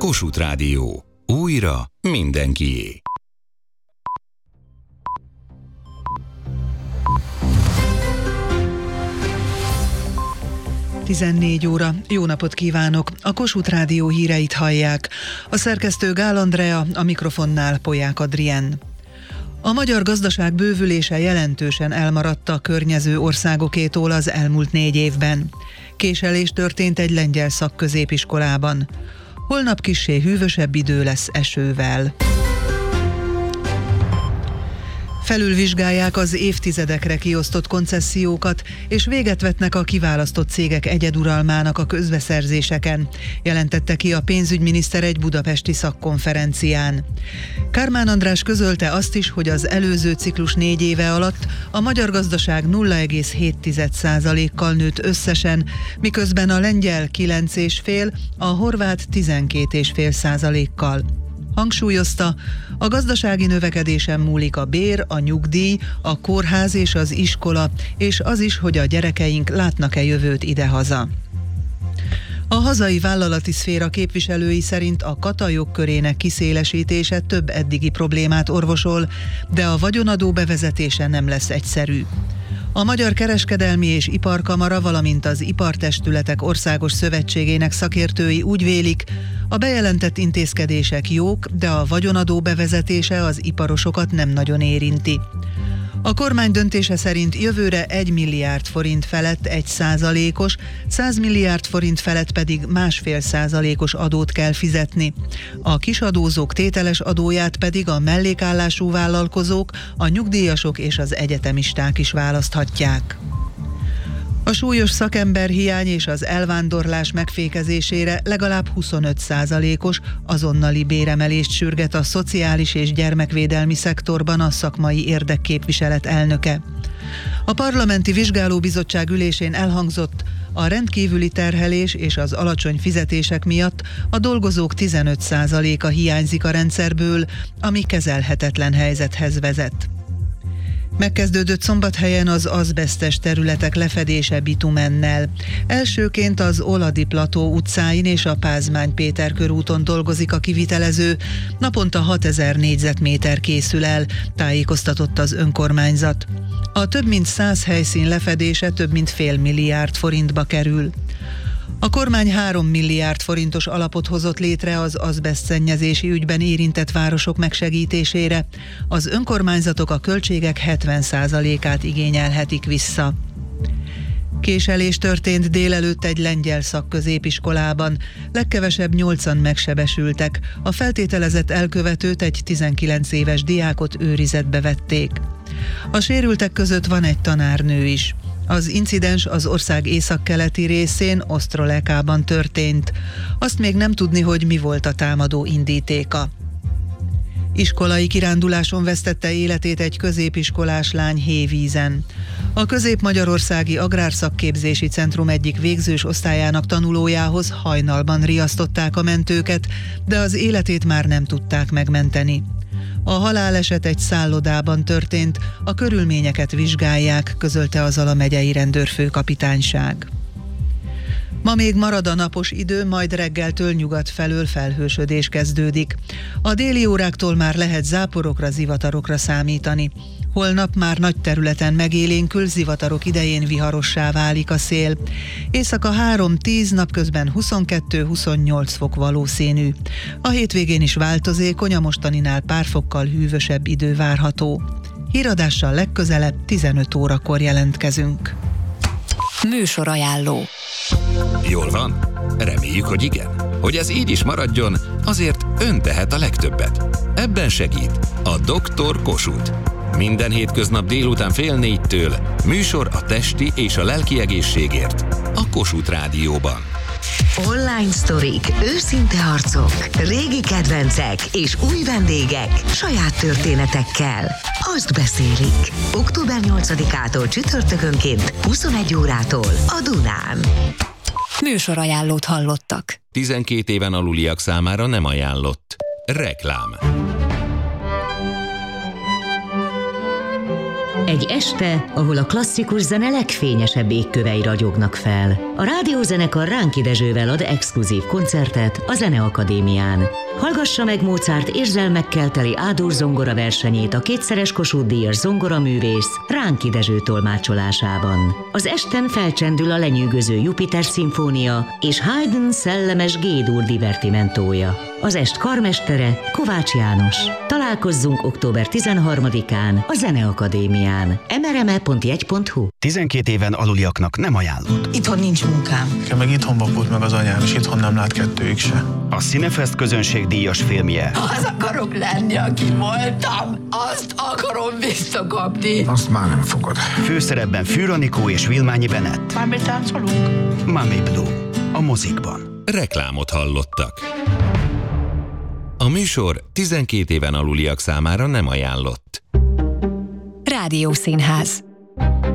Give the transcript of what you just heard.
Kossuth Rádió. Újra mindenkié. Tizennégy óra. Jó napot kívánok! A Kossuth Rádió híreit hallják. A szerkesztő Gál Andrea, a mikrofonnál Polyák Adrien. A magyar gazdaság bővülése jelentősen elmaradt a környező országokétól az elmúlt 4 évben. Késelés történt egy lengyel szakközépiskolában. Holnap kissé hűvösebb idő lesz esővel. Felülvizsgálják az évtizedekre kiosztott koncesziókat, és véget vetnek a kiválasztott cégek egyeduralmának a közbeszerzéseken, jelentette ki a pénzügyminiszter egy budapesti szakkonferencián. Kármán András közölte azt is, hogy az előző ciklus 4 éve alatt a magyar gazdaság 0,7%-kal nőtt összesen, miközben a lengyel 9,5%, a horvát 12,5%-kal. Hangsúlyozta, a gazdasági növekedésen múlik a bér, a nyugdíj, a kórház és az iskola, és az is, hogy a gyerekeink látnak-e jövőt idehaza. A hazai vállalati szféra képviselői szerint a kata jogkörének kiszélesítése több eddigi problémát orvosol, de a vagyonadó bevezetése nem lesz egyszerű. A Magyar Kereskedelmi és Iparkamara, valamint az Ipartestületek Országos Szövetségének szakértői úgy vélik, a bejelentett intézkedések jók, de a vagyonadó bevezetése az iparosokat nem nagyon érinti. A kormány döntése szerint jövőre 1 milliárd forint felett 1%-os, 100 milliárd forint felett pedig 1,5%-os adót kell fizetni. A kisadózók tételes adóját pedig a mellékállású vállalkozók, a nyugdíjasok és az egyetemisták is választhatják. A súlyos szakemberhiány és az elvándorlás megfékezésére legalább 25%-os azonnali béremelést sürget a szociális és gyermekvédelmi szektorban a szakmai érdekképviselet elnöke. A Parlamenti Vizsgálóbizottság ülésén elhangzott, a rendkívüli terhelés és az alacsony fizetések miatt a dolgozók 15%-a hiányzik a rendszerből, ami kezelhetetlen helyzethez vezet. Megkezdődött Szombathelyen az azbesztes területek lefedése bitumennel. Elsőként az Oladi Plató utcáin és a Pázmány Péter körúton dolgozik a kivitelező, naponta 6000 négyzetméter készül el, tájékoztatott az önkormányzat. A több mint 100 helyszín lefedése több mint fél milliárd forintba kerül. A kormány 3 milliárd forintos alapot hozott létre az azbesztszennyezési ügyben érintett városok megsegítésére. Az önkormányzatok a költségek 70%-át igényelhetik vissza. Késelés történt délelőtt egy lengyel szakközépiskolában. Legkevesebb 8-an megsebesültek. A feltételezett elkövetőt, egy 19 éves diákot őrizetbe vették. A sérültek között van egy tanárnő is. Az incidens az ország északkeleti részén, Osztrolekában történt. Azt még nem tudni, hogy mi volt a támadó indítéka. Iskolai kiránduláson vesztette életét egy középiskolás lány Hévízen. A Közép-Magyarországi Agrárszakképzési Centrum egyik végzős osztályának tanulójához hajnalban riasztották a mentőket, de az életét már nem tudták megmenteni. A haláleset egy szállodában történt, a körülményeket vizsgálják, közölte a Zala megyei rendőrfőkapitányság. Ma még marad a napos idő, majd reggeltől nyugat felől felhősödés kezdődik. A déli óráktól már lehet záporokra, zivatarokra számítani. Holnap már nagy területen megélénkül, zivatarok idején viharossá válik a szél. Éjszaka 3-10, napközben 22-28 fok valószínű. A hétvégén is változékony, a mostaninál pár fokkal hűvösebb idő várható. Híradással legközelebb 15 órakor jelentkezünk. Műsorajánló. Jól van? Reméljük, hogy igen. Hogy ez így is maradjon, azért ön tehet a legtöbbet. Ebben segít a Dr. Kossuth. Minden hétköznap délután 3:30 műsor a testi és a lelki egészségért a Kossuth Rádióban. Online sztorik, őszinte arcok, régi kedvencek és új vendégek saját történetekkel. Azt beszélik. Október 8-ától csütörtökönként 21 órától a Dunán. Műsorajánlót hallottak. 12 éven aluliak számára nem ajánlott. Reklám. Egy este, ahol a klasszikus zene legfényesebb égkövei ragyognak fel. A rádiózenekar Ránki Dezsővel ad exkluzív koncertet a Zeneakadémián. Hallgassa meg Mozart érzelmekkel teli A-dur zongora versenyét a kétszeres Kossuth-díjas zongoraművész Ránki Dezső tolmácsolásában. Az esten felcsendül a lenyűgöző Jupiter szimfónia és Haydn szellemes G-dur divertimentója. Az est karmestere Kovács János. Találkozzunk október 13-án a Zeneakadémián. mrme.jegy.hu. 12 éven aluliaknak nem ajánlott. Itthon nincs munkám. Meg itthon vakult meg az anyám, és itthon nem lát kettőjük se. A Cinefest közönségdíjas filmje. Az akarok lenni, aki voltam. Azt akarom visszakapni. Azt már nem fogod. Főszerepben Fűr Anikó és Vilmányi Bennett. Már betáncolunk? Mami Blue. A mozikban. Reklámot hallottak. A műsor 12 éven aluliak számára nem ajánlott. Rádiószínház.